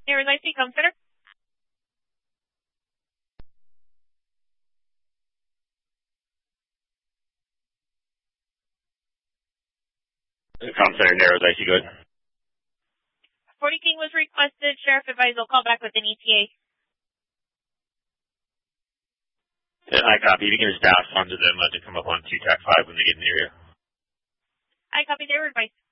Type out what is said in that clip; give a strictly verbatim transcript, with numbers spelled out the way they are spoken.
Here is I C, come center. Com center, narrows I C, good. forty King was requested. Sheriff advised will call back with an E T A. Yeah, I copy. You can just pass on to them uh, to come up on two track five when they get in the area. I copy. They were advised.